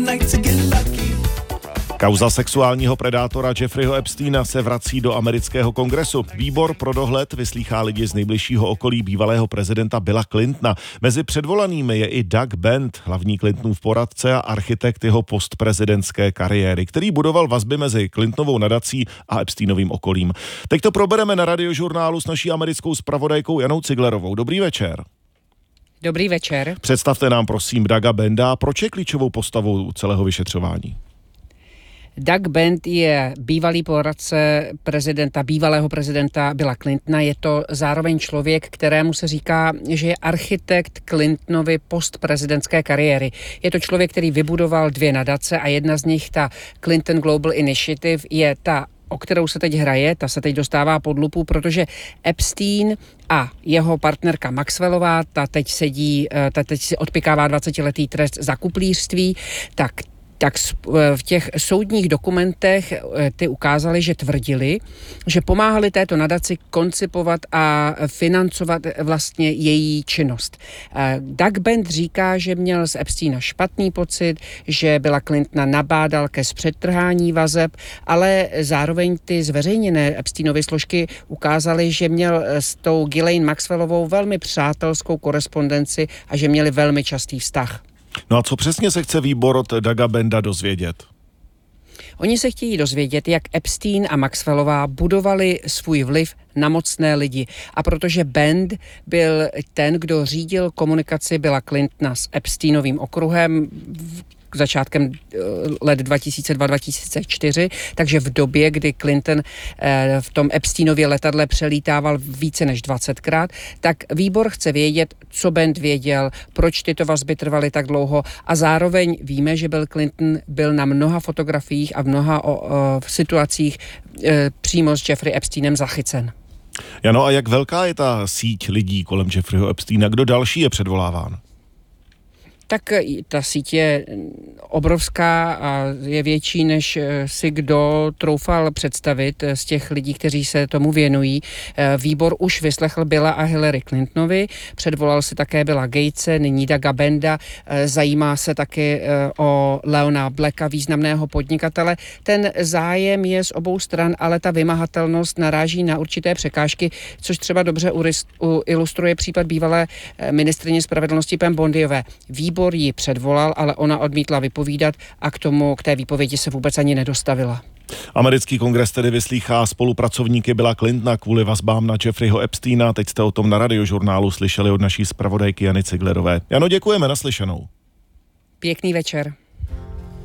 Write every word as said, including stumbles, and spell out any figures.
Kauza sexuálního predátora Jeffreyho Epsteina se vrací do amerického kongresu. Výbor pro dohled vyslýchá lidi z nejbližšího okolí bývalého prezidenta Billa Clintona. Mezi předvolanými je i Doug Bent, hlavní Clintonův poradce a architekt jeho postprezidentské kariéry, který budoval vazby mezi Clintonovou nadací a Epsteinovým okolím. Teď to probereme na Radiožurnálu s naší americkou zpravodajkou Janou Ciglerovou. Dobrý večer. Dobrý večer. Představte nám prosím Douga Benda. Proč je klíčovou postavou celého vyšetřování? Doug Bent je bývalý poradce prezidenta, bývalého prezidenta Billa Clintona. Je to zároveň člověk, kterému se říká, že je architekt Clintonovy postprezidentské kariéry. Je to člověk, který vybudoval dvě nadace a jedna z nich, ta Clinton Global Initiative, je ta, o kterou se teď hraje, ta se teď dostává pod lupu, protože Epstein a jeho partnerka Maxwellová, ta teď sedí, ta teď si odpykává dvacetiletý trest za kuplířství, tak tak v těch soudních dokumentech ty ukázali, že tvrdili, že pomáhali této nadaci koncipovat a financovat vlastně její činnost. Doug Bent říká, že měl z Epsteina špatný pocit, že Billa Clintona nabádal ke zpřetrhání vazeb, ale zároveň ty zveřejněné Epsteinovy složky ukázaly, že měl s tou Ghislaine Maxwellovou velmi přátelskou korespondenci a že měli velmi častý vztah. No a co přesně se chce výbor od Douga Benda dozvědět? Oni se chtějí dozvědět, jak Epstein a Maxwellová budovali svůj vliv na mocné lidi. A protože Bend byl ten, kdo řídil komunikaci Billa Clintona s Epsteinovým okruhem začátkem let dva tisíce dva dva tisíce čtyři, takže v době, kdy Clinton v tom Epsteinově letadle přelítával více než dvacetkrát, tak výbor chce vědět, co Bend věděl, proč tyto vazby trvaly tak dlouho a zároveň víme, že Bill Clinton byl na mnoha fotografiích a v mnoha o, o, v situacích e, přímo s Jeffrey Epsteinem zachycen. Jano, a jak velká je ta síť lidí kolem Jeffreyho Epsteina? Kdo další je předvoláván? Tak ta síť je obrovská a je větší, než si kdo troufal představit z těch lidí, kteří se tomu věnují. Výbor už vyslechl Billa a Hillary Clintonovi, předvolal si také Billa Gatese, nyní Douga Benda, zajímá se taky o Leona Blacka, významného podnikatele. Ten zájem je z obou stran, ale ta vymahatelnost naráží na určité překážky, což třeba dobře ilustruje případ bývalé ministryně spravedlnosti Pam Bondiové. Výbor ji předvolal, ale ona odmítla vypovídat a k tomu, k té výpovědi se vůbec ani nedostavila. Americký kongres tedy vyslýchá spolupracovníky Billa Clintona kvůli vazbám na Jeffreyho Epsteina. Teď jste o tom na Radiožurnálu slyšeli od naší zpravodajky Jany Ciglerové. Jano, děkujeme, naslyšenou. Pěkný večer.